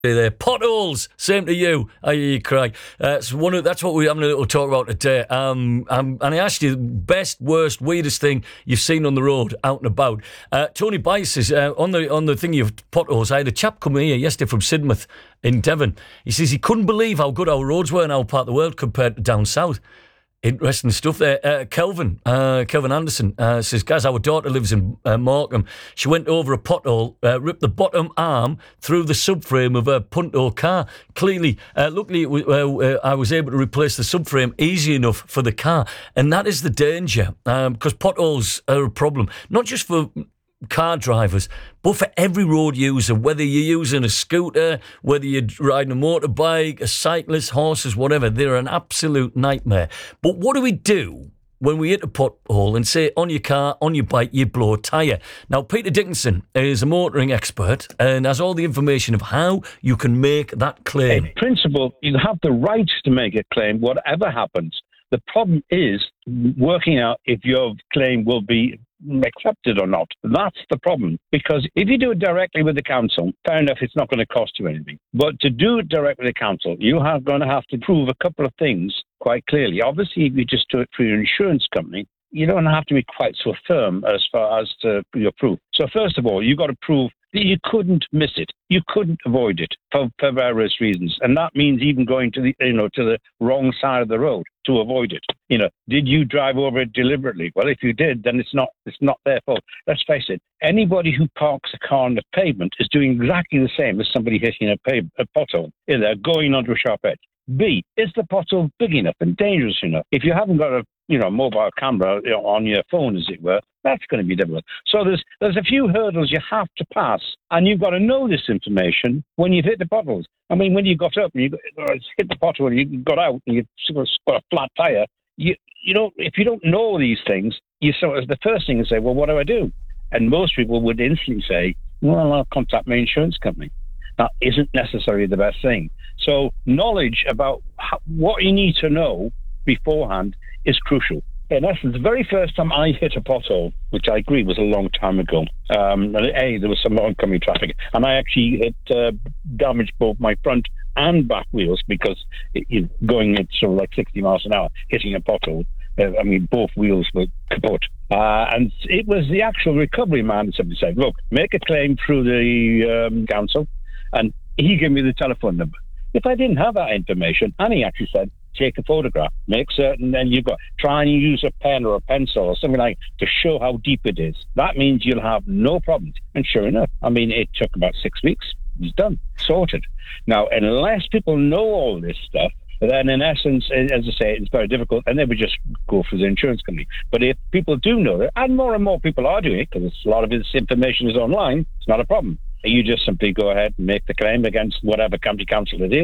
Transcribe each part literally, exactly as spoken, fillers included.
There, potholes. Same to you. I hear you cry. Uh, so one of, that's what we're having a little talk about today. Um, um, and I asked you the best, worst, weirdest thing you've seen on the road, out and about. Uh, Tony Bice says uh, on the on the thing of potholes. I had a chap come here yesterday from Sidmouth in Devon. He says he couldn't believe how good our roads were in our part of the world compared to down south. Interesting stuff there. Uh, Kelvin, uh, Kelvin Anderson uh, says, guys, our daughter lives in uh, Morecambe. She went over a pothole, uh, ripped the bottom arm through the subframe of her Punto car. Clearly, uh, luckily, it was, uh, uh, I was able to replace the subframe easy enough for the car. And that is the danger, because um, potholes are a problem, not just for car drivers, but for every road user, whether you're using a scooter, whether you're riding a motorbike, a cyclist, horses, whatever, they're an absolute nightmare. But what do we do when we hit a pothole and say on your car, on your bike, you blow a tyre? Now, Peter Dickinson is a motoring expert and has all the information of how you can make that claim. In principle, you have the right to make a claim, whatever happens. The problem is working out if your claim will be accepted or not. That's the problem. Because if you do it directly with the council, fair enough, it's not going to cost you anything. But to do it directly with the council, you are going to have to prove a couple of things quite clearly. Obviously, if you just do it through your insurance company, you don't have to be quite so firm as far as to your proof. So first of all, you've got to prove that you couldn't miss it. You couldn't avoid it for, for various reasons. And that means even going to the, you know, to the wrong side of the road to avoid it. You know, did you drive over it deliberately? Well, if you did, then it's not, it's not their fault. Let's face it. Anybody who parks a car on the pavement is doing exactly the same as somebody hitting a, pave, a pothole. They're going onto a sharp edge. B, is the pothole big enough and dangerous enough? If you haven't got a you know, mobile camera, you know, on your phone, as it were, that's going to be difficult. So there's there's a few hurdles you have to pass, and you've got to know this information when you've hit the potholes. I mean, when you got up and you hit the pothole and you got out and you've got a flat tire, you you know, if you don't know these things, you sort of the first thing is say, well, what do I do? And most people would instantly say, well, I'll contact my insurance company. That isn't necessarily the best thing. So knowledge about how, what you need to know beforehand is crucial. In essence, the very first time I hit a pothole, which I agree was a long time ago, um, A, there was some oncoming traffic, and I actually hit, uh, damaged both my front and back wheels because it, you know, going at sort of like sixty miles an hour, hitting a pothole, uh, I mean, both wheels were kaput. Uh, and it was the actual recovery man that simply said, look, make a claim through the um, council, and he gave me the telephone number. If I didn't have that information, and he actually said, take a photograph, make certain, then you've got, try and use a pen or a pencil or something like to show how deep it is. That means you'll have no problems. And sure enough, I mean, it took about six weeks. It was done, sorted. Now, unless people know all this stuff, then in essence, as I say, it's very difficult, and they would just go for the insurance company. But if people do know it, and more and more people are doing it, because a lot of this information is online, it's not a problem. You just simply go ahead and make the claim against whatever county council it is,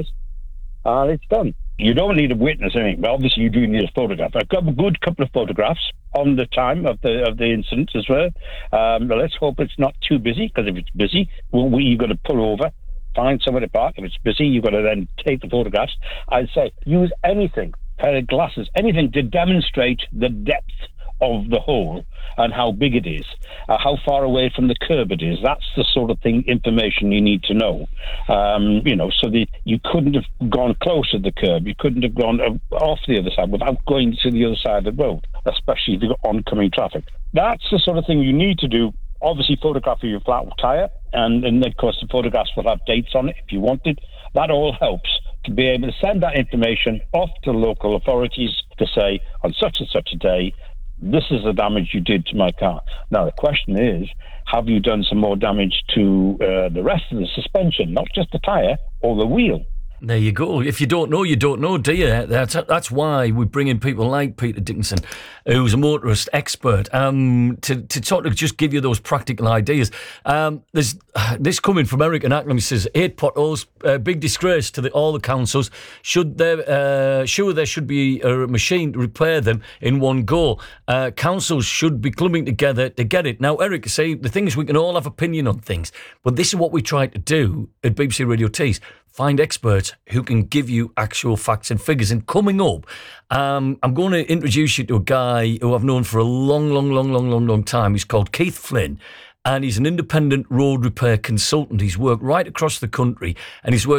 and it's done. You don't need a witness or anything, but obviously you do need a photograph. I've got a good couple of photographs on the time of the of the incident as well. Um, but let's hope it's not too busy, because if it's busy, well, we, you've got to pull over, find somewhere to park. If it's busy, you've got to then take the photographs. I'd say use anything, pair of glasses, anything to demonstrate the depth of the hole and how big it is, uh, how far away from the curb it is. That's the sort of thing, information you need to know. Um, you know, so that you couldn't have gone close to the curb. You couldn't have gone uh, off the other side without going to the other side of the road, especially if you've got oncoming traffic. That's the sort of thing you need to do. Obviously, photograph of your flat tyre, and, and of course, the photographs will have dates on it if you wanted. That all helps to be able to send that information off to local authorities to say, on such and such a day, this is the damage you did to my car. Now, the question is, have you done some more damage to uh, the rest of the suspension, not just the tyre or the wheel? There you go. If you don't know, you don't know, do you? That's that's why we bring in people like Peter Dickinson, who's a motorist expert, um, to, to sort of just give you those practical ideas. Um, there's this coming from Eric and Acklam. He says, eight potholes, uh, big disgrace to the, all the councils. Should there, uh, sure, there should be a machine to repair them in one go. Uh, councils should be clubbing together to get it. Now, Eric, say the thing is, we can all have opinion on things, but this is what we try to do at B B C Radio Tees. Find experts who can give you actual facts and figures. And coming up, um, I'm going to introduce you to a guy who I've known for a long, long, long, long, long, long time. He's called Keith Flynn. and he's an independent road repair consultant. He's worked right across the country, and he's worked